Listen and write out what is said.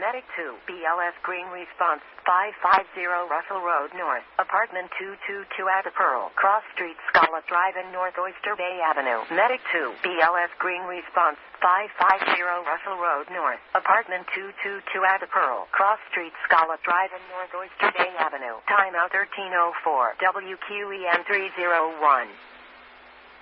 Medic 2, BLS Green Response, 550 Russell Road North, Apartment 222 at the Pearl, Cross Street, Scala Drive in North Oyster Bay Avenue. Medic 2, BLS Green Response, 550 Russell Road North, Apartment 222 at the Pearl, Cross Street, Scala Drive in North Oyster Bay Avenue. Timeout 1304, WQEN 301.